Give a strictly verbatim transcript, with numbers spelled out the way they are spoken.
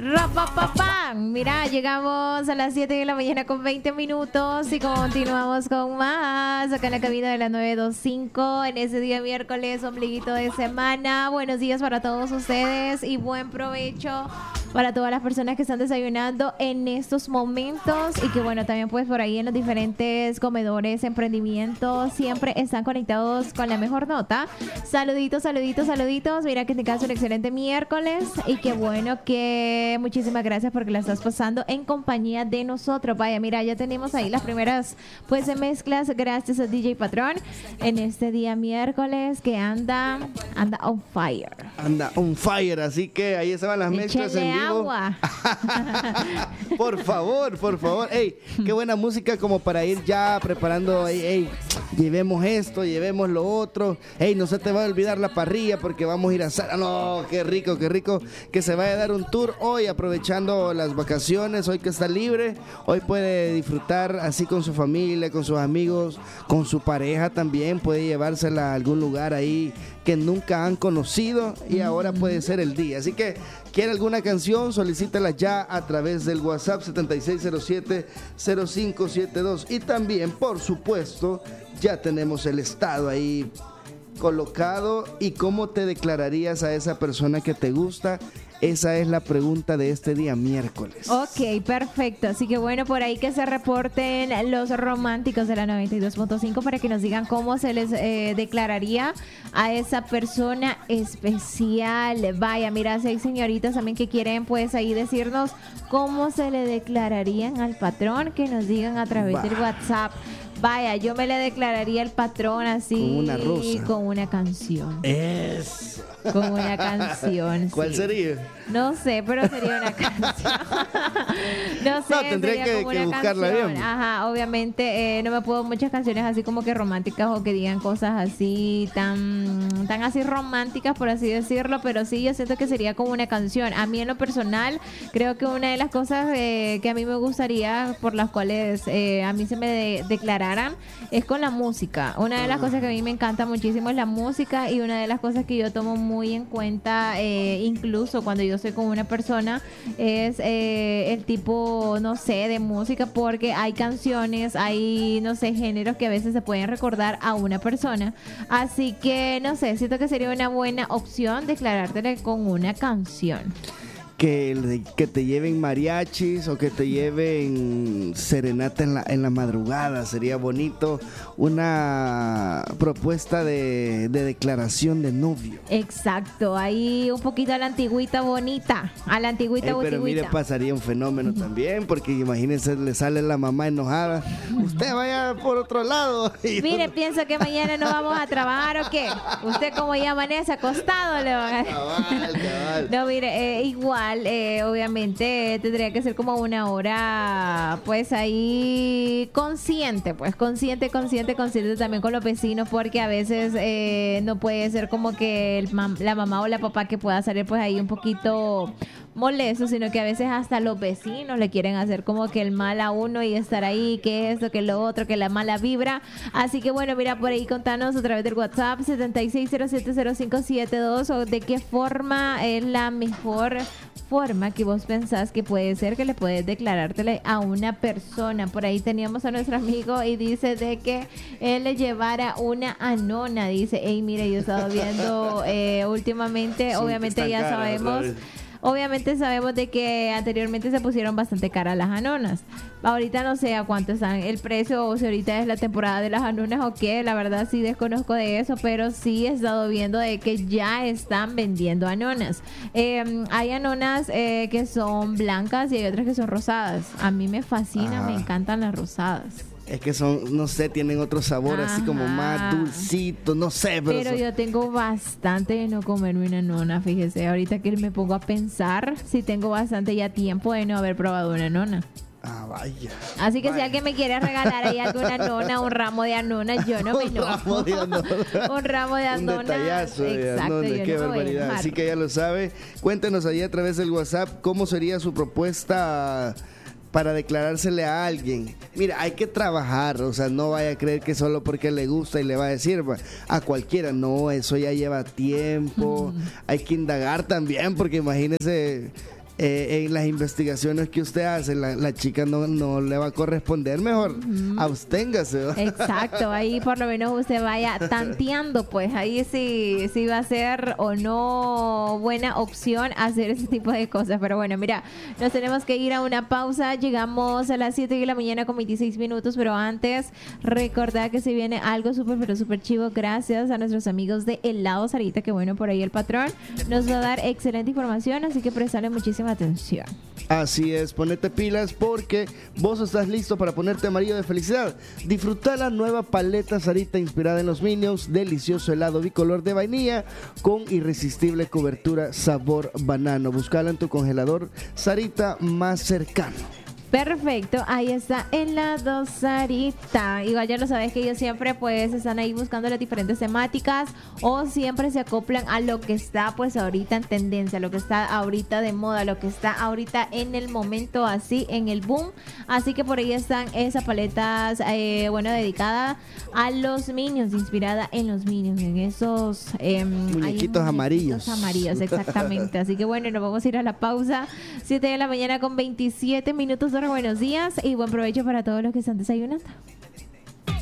Rapapapam. Mira, llegamos a las siete de la mañana con veinte minutos y continuamos con más acá en la cabina de la nueve dos cinco en ese día miércoles, ombliguito de semana. Buenos días para todos ustedes y buen provecho para todas las personas que están desayunando en estos momentos y que bueno, también pues por ahí en los diferentes comedores, emprendimientos, siempre están conectados con la mejor nota. Saluditos, saluditos, saluditos. Mira que te caso un excelente miércoles y qué bueno que muchísimas gracias porque la estás pasando en compañía de nosotros. Vaya, mira, ya tenemos ahí las primeras pues mezclas gracias a D J Patrón en este día miércoles que anda, anda on fire. Anda on fire, así que ahí estaban las mezclas Échale en vivo. Agua. Por favor, por favor. Ey, qué buena música como para ir ya preparando. Ey, ey, llevemos esto, llevemos lo otro. Ey, no se te va a olvidar la parrilla porque vamos a ir a hacer. No, qué rico, qué rico que se vaya a dar un tour hoy aprovechando las vacaciones. Hoy que está libre, hoy puede disfrutar así con su familia, con sus amigos, con su pareja también. Puede llevársela a algún lugar ahí que nunca han conocido y ahora puede ser el día. Así que, ¿quiere alguna canción? Solicítala ya a través del WhatsApp setenta y seis cero siete cero cinco siete dos. Y también, por supuesto, ya tenemos el estado ahí colocado. ¿Y cómo te declararías a esa persona que te gusta? Esa es la pregunta de este día miércoles. Ok, perfecto. Así que bueno, por ahí que se reporten los románticos de la noventa y dos punto cinco para que nos digan cómo se les eh, declararía a esa persona especial. Vaya, mira, si hay señoritas también que quieren pues ahí decirnos cómo se le declararían al patrón, que nos digan a través bah. del WhatsApp. Vaya, yo me le declararía al patrón así. Con una rosa. Con una canción. Es. Con una canción. ¿Cuál sí. sería? No sé, pero sería una canción. No sé, no, tendría que, que buscarla canción. bien. Ajá, obviamente eh, no me puedo muchas canciones así como que románticas o que digan cosas así tan, tan así románticas, por así decirlo, pero sí, yo siento que sería como una canción. A mí en lo personal, creo que una de las cosas eh, que a mí me gustaría, por las cuales eh, a mí se me de- declararan, es con la música. Una de las cosas que a mí me encanta muchísimo es la música y una de las cosas que yo tomo muy en cuenta, eh, incluso cuando yo soy con una persona, es eh, el tipo, no sé, de música, porque hay canciones, hay, no sé, géneros que a veces se pueden recordar a una persona. Así que, no sé, siento que sería una buena opción declarártele con una canción. Que, que te lleven mariachis o que te lleven serenata en la, en la madrugada. Sería bonito una propuesta de, de declaración de novio. Exacto, ahí un poquito a la antigüita bonita, a la antigüita Ey, pero antigüita. mire, pasaría un fenómeno uh-huh. también, porque imagínense, le sale la mamá enojada. Usted vaya por otro lado. Mire, pienso que mañana no vamos a trabajar o qué. Usted como ya amanece acostado le van a... Cabal, cabal. No, mire, eh, igual. Eh, obviamente eh, tendría que ser como una hora pues ahí consciente, pues consciente, consciente, consciente también con los vecinos, porque a veces eh, no puede ser como que el mam- la mamá o la papá que pueda salir pues ahí un poquito molesto, sino que a veces hasta los vecinos le quieren hacer como que el mal a uno y estar ahí, que esto, que lo otro, que la mala vibra. Así que bueno, mira, por ahí contanos a través del WhatsApp setenta y seis cero siete cero cinco siete dos o de qué forma es la mejor forma que vos pensás que puede ser que le puedes declarártele a una persona. Por ahí teníamos a nuestro amigo y dice de que él le llevara una anona. Dice, hey, mire, yo he estado viendo eh, últimamente, sí, obviamente ya sabemos... Obviamente sabemos de que anteriormente se pusieron bastante caras las anonas. Ahorita no sé a cuánto están el precio o si ahorita es la temporada de las anonas o qué. La verdad sí desconozco de eso, pero sí he estado viendo de que ya están vendiendo anonas. Eh, hay anonas eh, que son blancas y hay otras que son rosadas. A mí me fascina, ah. me encantan las rosadas. Es que son, no sé, tienen otro sabor. Ajá. Así como más dulcito, no sé. Pero, pero son... yo tengo bastante de no comerme una nona, fíjese. Ahorita que me pongo a pensar, sí tengo bastante ya tiempo de no haber probado una nona. Ah, vaya. Así que vaya. Si alguien me quiere regalar ahí alguna nona, un ramo de anonas, yo no me enojo. Un ramo de anonas. Un ramo de anonas. Un detallazo de Exacto, anonas. Qué no barbaridad. Así que ya lo sabe. Cuéntenos ahí a través del WhatsApp cómo sería su propuesta para declarársele a alguien. Mira, hay que trabajar, o sea, no vaya a creer que solo porque le gusta y le va a decir a cualquiera, no, eso ya lleva tiempo, mm. hay que indagar también, porque imagínese eh, en las investigaciones que usted hace, la, la chica no, no le va a corresponder, mejor uh-huh. absténgase. Exacto, ahí por lo menos usted vaya tanteando, pues ahí sí, sí va a ser o no buena opción hacer ese tipo de cosas. Pero bueno, mira, nos tenemos que ir a una pausa. Llegamos a las siete de la mañana con veintiséis minutos, pero antes recordad que se viene algo súper, pero súper chivo gracias a nuestros amigos de Helado Sarita, que bueno, por ahí el patrón nos va a dar excelente información, así que prestale muchísima atención. Así es, ponete pilas porque vos estás listo para ponerte amarillo de felicidad. Disfruta la nueva paleta Sarita inspirada en los Minions, delicioso helado bicolor de vainilla con irresistible cobertura sabor banano. Búscala en tu congelador Sarita más cercano. Perfecto, ahí está Helado Sarita. Igual ya lo sabes que ellos siempre pues están ahí buscando las diferentes temáticas o siempre se acoplan a lo que está pues ahorita en tendencia, lo que está ahorita de moda, lo que está ahorita en el momento así, en el boom. Así que por ahí están esas paletas, eh, bueno, dedicada a los Minions, inspirada en los Minions, en esos eh, muñequitos amarillos. amarillos, exactamente. Así que bueno, nos vamos a ir a la pausa. siete de la mañana con veintisiete minutos. Buenos días y buen provecho para todos los que están desayunando.